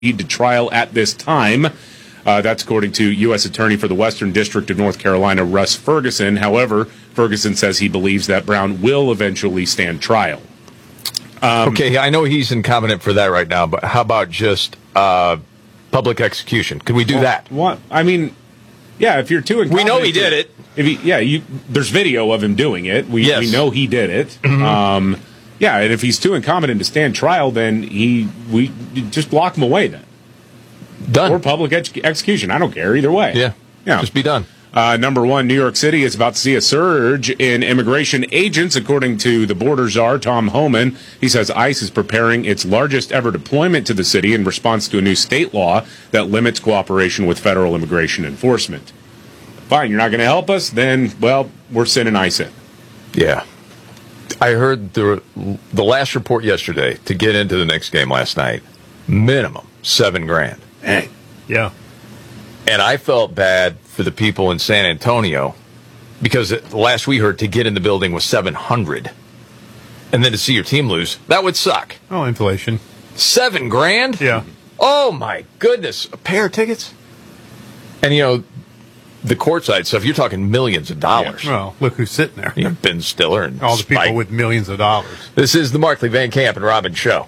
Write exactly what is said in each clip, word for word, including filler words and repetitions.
to trial at this time. Uh, that's according to U S Attorney for the Western District of North Carolina, Russ Ferguson. However, Ferguson says he believes that Brown will eventually stand trial. Um, okay, I know he's incompetent for that right now, but how about just uh, public execution? Can we do well, that? What? I mean, yeah, if you're too incompetent... We know he did it. If he, yeah, you, there's video of him doing it. We, yes. we know he did it. Mm-hmm. Um, yeah, and if he's too incompetent to stand trial, then he we just block him away then. Done. Or public ex- execution. I don't care. Either way. Yeah. Yeah. Just be done. Uh, number one, New York City is about to see a surge in immigration agents, according to the border czar, Tom Homan. He says ICE is preparing its largest ever deployment to the city in response to a new state law that limits cooperation with federal immigration enforcement. Fine, you're not going to help us? Then, well, we're sending ICE in. Yeah. I heard the the last report yesterday to get into the next game last night, minimum seven grand. Hey. Yeah. And I felt bad for the people in San Antonio because the last we heard to get in the building was seven hundred. And then to see your team lose, that would suck. Oh, inflation. Seven grand? Yeah. Oh, my goodness. A pair of tickets? And, you know, the courtside stuff, you're talking millions of dollars. Yeah. Well, look who's sitting there. You know, Ben Stiller and all the Spike. people with millions of dollars. This is the Markley, Van Camp, and Robin show.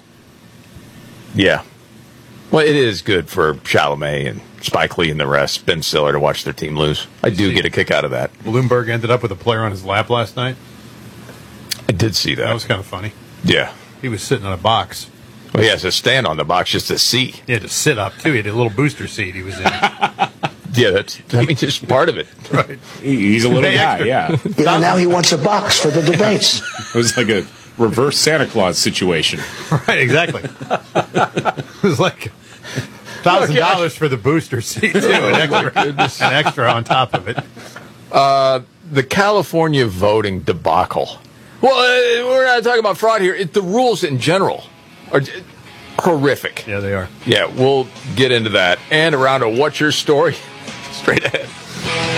Yeah. Well, it is good for Chalamet and Spike Lee and the rest, Ben Stiller, to watch their team lose. I do See, get a kick out of that. Bloomberg ended up with a player on his lap last night. I did see that. That was kind of funny. Yeah. He was sitting on a box. Well, he has to stand on the box just to see. He had to sit up, too. He had a little booster seat he was in. Yeah, that's, I mean, just part of it. Right. He's a little guy, yeah. Yeah, now he wants a box for the debates. It was like a reverse Santa Claus situation. Right, exactly. It was like one thousand dollars for the booster seat, too. An extra, an extra on top of it. Uh, the California voting debacle. Well, uh, we're not talking about fraud here. It, the rules in general are uh, horrific. Yeah, they are. Yeah, we'll get into that. And around a What's Your Story? Straight ahead.